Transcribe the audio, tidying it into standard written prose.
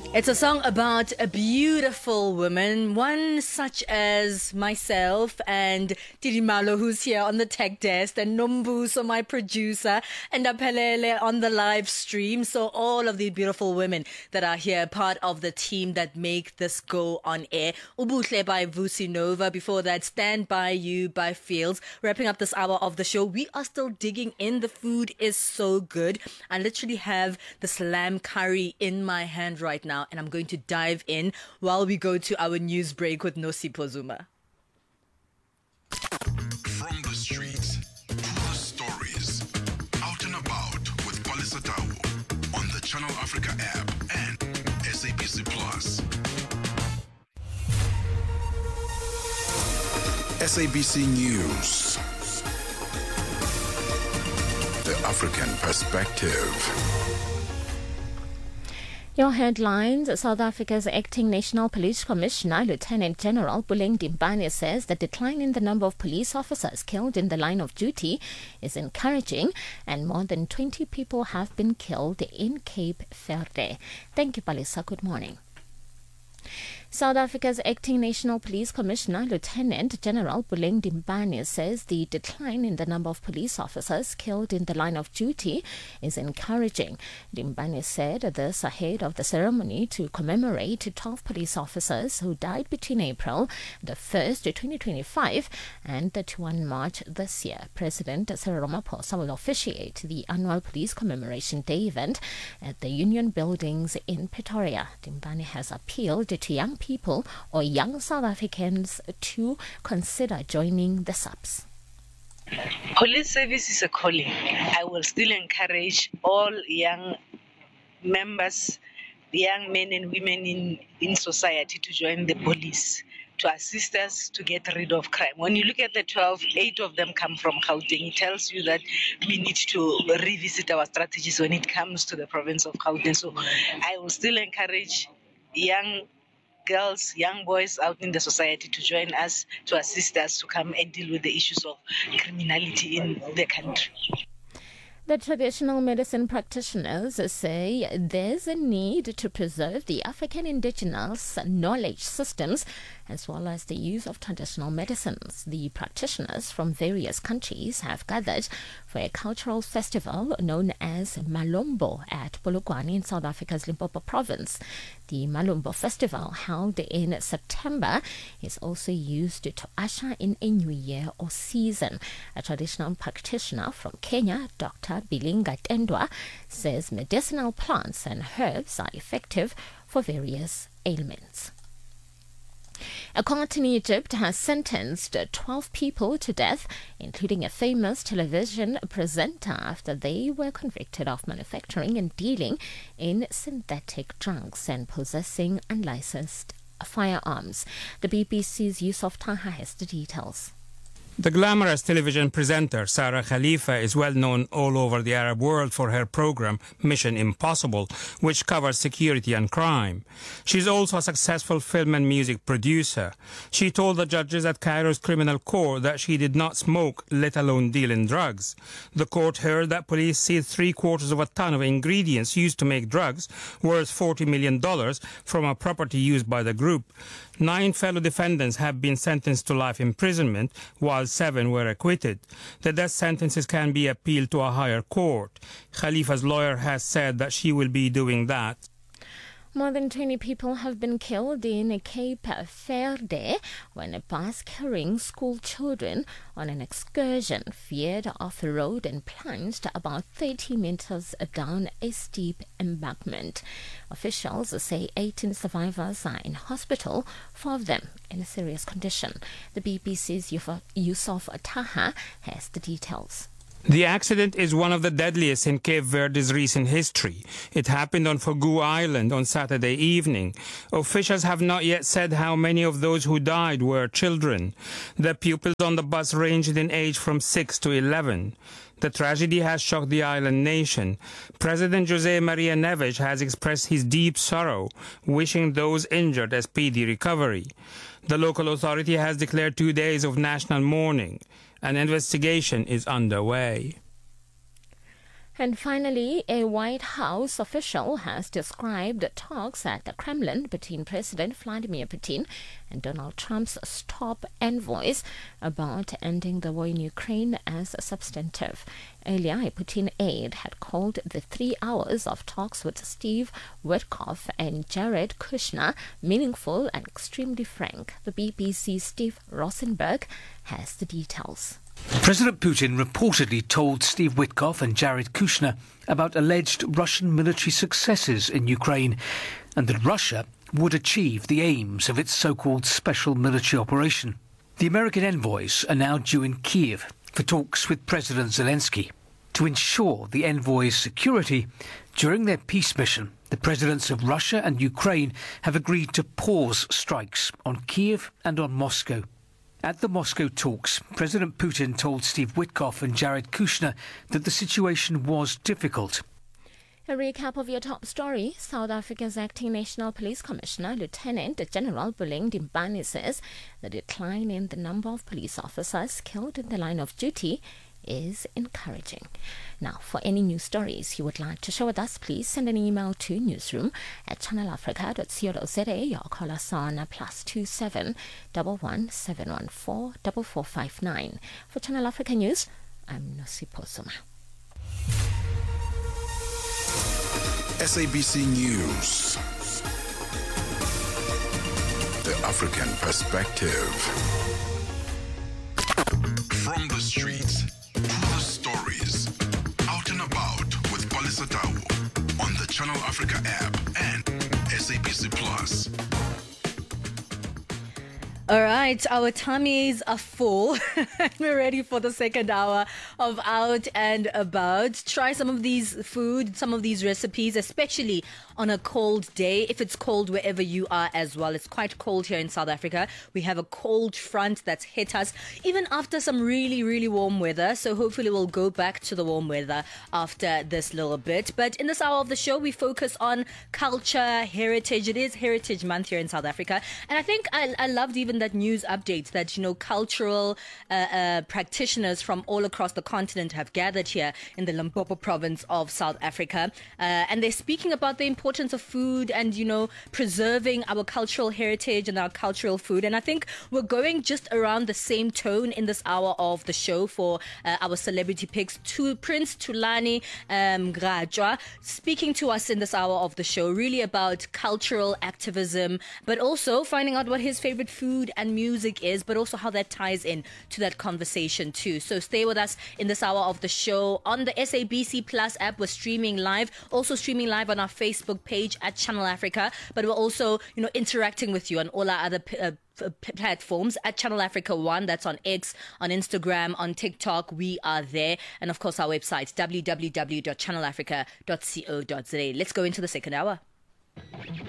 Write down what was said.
It's a song about a beautiful woman, one such as myself and Tirimalo, who's here on the tech desk, and Nombuso, my producer, and Apelele on the live stream. So all of the beautiful women that are here, part of the team that make this go on air. Ubuhle by Vusi Nova. Before that, Stand By You by Fields. Wrapping up this hour of the show, we are still digging in. The food is so good. I literally have this lamb curry in my hand right now, and I'm going to dive in while we go to our news break with Nosipho Zuma. From the streets to the stories, out and about with Palisa Tau on the Channel Africa app and SABC Plus. SABC News. The African Perspective. Your headlines. South Africa's acting National Police Commissioner, Lieutenant General Buleng Dimbane, says the decline in the number of police officers killed in the line of duty is encouraging, and more than 20 people have been killed in Cape Verde. Thank you, Palisa. Good morning. South Africa's acting National Police Commissioner, Lieutenant General Buleng Dimbane, says the decline in the number of police officers killed in the line of duty is encouraging. Dimbane said this ahead of the ceremony to commemorate 12 police officers who died between April the 1st, 2025 and the 21 March this year. President Cyril Ramaphosa will officiate the annual Police Commemoration Day event at the Union Buildings in Pretoria. Dimbane has appealed to young people or young South Africans to consider joining the SAPS. Police service is a calling. I will still encourage all young members, young men and women in society to join the police, to assist us to get rid of crime. When you look at the 12, 8 of them come from Gauteng. It tells you that we need to revisit our strategies when it comes to the province of Gauteng. So I will still encourage young girls, young boys out in the society to join us, to assist us to come and deal with the issues of criminality in the country. The traditional medicine practitioners say there's a need to preserve the African indigenous knowledge systems as well as the use of traditional medicines. The practitioners from various countries have gathered for a cultural festival known as Malombo at Polokwane in South Africa's Limpopo province. The Malombo festival, held in September, is also used to usher in a new year or season. A traditional practitioner from Kenya, Dr. Bilinga Tendwa, says medicinal plants and herbs are effective for various ailments. A court in Egypt has sentenced 12 people to death, including a famous television presenter, after they were convicted of manufacturing and dealing in synthetic drugs and possessing unlicensed firearms. The BBC's Yusuf Taha has the details. The glamorous television presenter Sarah Khalifa is well known all over the Arab world for her program Mission Impossible, which covers security and crime. She's also a successful film and music producer. She told the judges at Cairo's criminal court that she did not smoke, let alone deal in drugs. The court heard that police seized 3/4 of a ton of ingredients used to make drugs, worth $40 million, from a property used by the group. 9 fellow defendants have been sentenced to life imprisonment, while 7 were acquitted. The death sentences can be appealed to a higher court. Khalifa's lawyer has said that she will be doing that. More than 20 people have been killed in Cape Verde when a bus carrying school children on an excursion veered off the road and plunged about 30 meters down a steep embankment. Officials say 18 survivors are in hospital, 4 of them in a serious condition. The BBC's Yusuf Taha has the details. The accident is one of the deadliest in Cape Verde's recent history. It happened on Fogo Island on Saturday evening. Officials have not yet said how many of those who died were children. The pupils on the bus ranged in age from 6 to 11. The tragedy has shocked the island nation. President José Maria Neves has expressed his deep sorrow, wishing those injured a speedy recovery. The local authority has declared 2 days of national mourning. An investigation is underway. And finally, a White House official has described talks at the Kremlin between President Vladimir Putin and Donald Trump's top envoys about ending the war in Ukraine as substantive. Earlier, a Putin aide had called the 3 hours of talks with Steve Witkoff and Jared Kushner meaningful and extremely frank. The BBC's Steve Rosenberg has the details. President Putin reportedly told Steve Witkoff and Jared Kushner about alleged Russian military successes in Ukraine and that Russia would achieve the aims of its so-called special military operation. The American envoys are now due in Kiev for talks with President Zelensky. To ensure the envoys' security during their peace mission, the presidents of Russia and Ukraine have agreed to pause strikes on Kiev and on Moscow. At the Moscow talks, President Putin told Steve Witkoff and Jared Kushner that the situation was difficult. A recap of your top story. South Africa's acting National Police Commissioner, Lieutenant General Buleng Dimbane, says the decline in the number of police officers killed in the line of duty is encouraging. Now, for any news stories you would like to share with us, please send an email to newsroom@channelafrica.co.za or call us on +27 11 714 4459. For Channel Africa News, I'm Nosipho Soma. SABC News. The African perspective. From the streets to the stories. Out and about with Palisa Tau on the Channel Africa app and SABC Plus. All right, our tummies are full. We're ready for the second hour of Out and About. Try some of these food, some of these recipes, especially on a cold day. If it's cold wherever you are as well. It's quite cold here in South Africa. We have a cold front that's hit us, even after some really, really warm weather. So hopefully we'll go back to the warm weather after this little bit. But in this hour of the show, we focus on culture, heritage. It is Heritage Month here in South Africa. And I think I loved even that news update that, you know, cultural practitioners from all across the continent have gathered here in the Limpopo province of South Africa. And they're speaking about the importance of food and, you know, preserving our cultural heritage and our cultural food. And I think we're going just around the same tone in this hour of the show for our celebrity picks. To Prince Thulani Mrajwa speaking to us in this hour of the show, really about cultural activism, but also finding out what his favorite food and music is, but also how that ties in to that conversation too. So stay with us in this hour of the show on the SABC Plus app. We're streaming live, also streaming live on our Facebook page at Channel Africa, but we're also, you know, interacting with you on all our other platforms at Channel Africa 1. That's on X, on Instagram, on TikTok. We are there. And of course, our website, www.channelafrica.co.za. Let's go into the second hour.